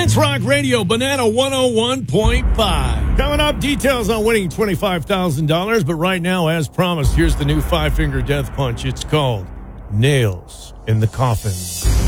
It's Rock Radio, Banana 101.5. Coming up, details on winning $25,000. But right now, as promised, here's the new Five Finger Death Punch. It's called Nails in the Coffin.